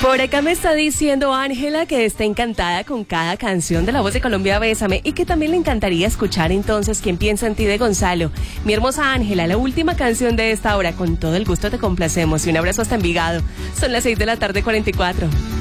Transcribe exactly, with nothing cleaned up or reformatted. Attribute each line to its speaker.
Speaker 1: Por acá me está diciendo Ángela que está encantada con cada canción de La Voz de Colombia, Bésame, y que también le encantaría escuchar entonces Quién piensa en ti de Gonzalo. Mi hermosa Ángela, la última canción de esta hora, con todo el gusto te complacemos y un abrazo hasta Envigado. Son las seis de la tarde, cuarenta y cuatro.